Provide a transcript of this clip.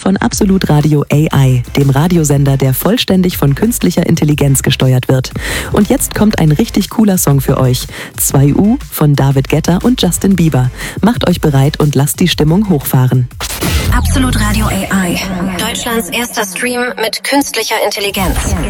von Absolut Radio AI, dem Radiosender, der vollständig von künstlicher Intelligenz gesteuert wird. Und jetzt kommt ein richtig cooler Song für euch. 2U von David Guetta und Justin Bieber. Macht euch bereit und lasst die Stimmung hochfahren. Absolut Radio AI. Deutschlands erster Stream mit künstlicher Intelligenz.